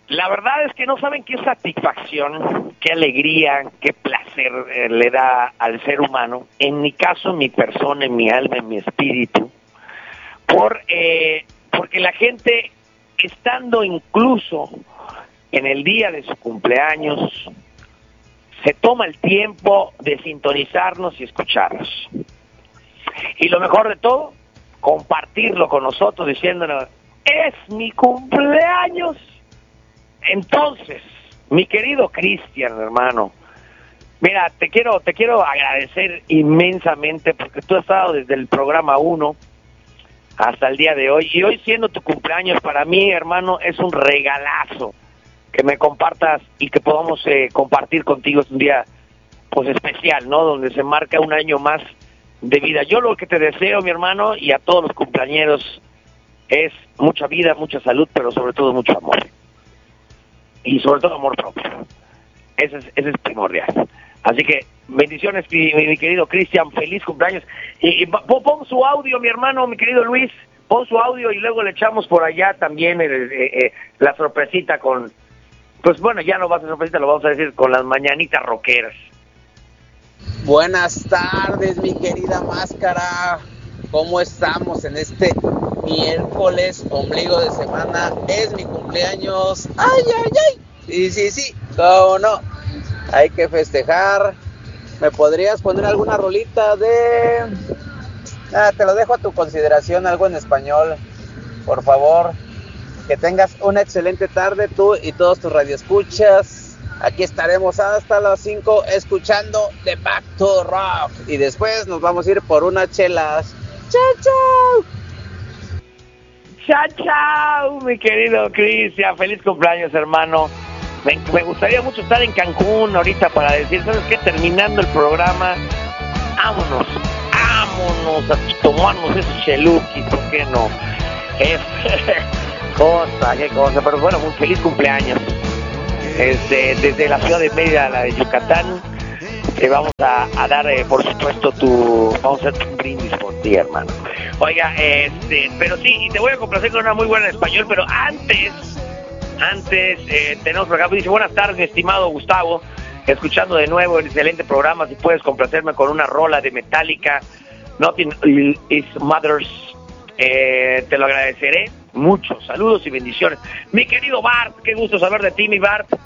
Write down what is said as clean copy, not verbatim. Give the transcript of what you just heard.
La verdad es que no saben qué satisfacción, qué alegría, qué placer le da al ser humano, en mi caso, en mi persona, en mi alma, en mi espíritu, porque la gente, estando incluso en el día de su cumpleaños, se toma el tiempo de sintonizarnos y escucharnos. Y lo mejor de todo, compartirlo con nosotros diciéndonos, es mi cumpleaños. Entonces, mi querido Cristian, hermano, mira, te quiero agradecer inmensamente porque tú has estado desde el programa 1 hasta el día de hoy, y hoy siendo tu cumpleaños, para mí, hermano, es un regalazo que me compartas y que podamos compartir contigo. Es un día pues especial, ¿no? Donde se marca un año más de vida. Yo lo que te deseo, mi hermano, y a todos los cumpleañeros, es mucha vida, mucha salud, pero sobre todo mucho amor. Y sobre todo amor propio. Ese es primordial. Así que bendiciones, mi querido Cristian, feliz cumpleaños. Y pon su audio, mi hermano, mi querido Luis, pon su audio y luego le echamos por allá también la sorpresita con, pues bueno, ya no va a ser sorpresita, lo vamos a decir con las mañanitas rockeras. Buenas tardes, mi querida Máscara. ¿Cómo estamos en este miércoles, ombligo de semana? Es mi cumpleaños. ¡Ay, ay, ay! Sí, cómo no. Hay que festejar. ¿Me podrías poner alguna rolita de...? Te lo dejo a tu consideración, algo en español, por favor. Que tengas una excelente tarde, tú y todos tus radioescuchas. Aquí estaremos hasta las 5 escuchando The Back to Rock. Y después nos vamos a ir por unas chelas. ¡Chao, chao! Chao, mi querido Cristian. Feliz cumpleaños, hermano. Me gustaría mucho estar en Cancún ahorita para decir, ¿sabes qué? Terminando el programa, vámonos a tomarnos esos cheluquis, ¿por qué no? Qué cosa, pero bueno, muy feliz cumpleaños. Desde la ciudad de Mérida, la de Yucatán, te vamos a dar, por supuesto, vamos a hacer un brindis por ti, hermano. Oiga, pero sí, y te voy a complacer con una muy buena en español, pero antes tenemos por acá, dice, buenas tardes, mi estimado Gustavo, escuchando de nuevo el excelente programa. Si puedes complacerme con una rola de Metallica, Nothing is Matters, te lo agradeceré mucho. Saludos y bendiciones. Mi querido Bart, qué gusto saber de ti, mi Bart.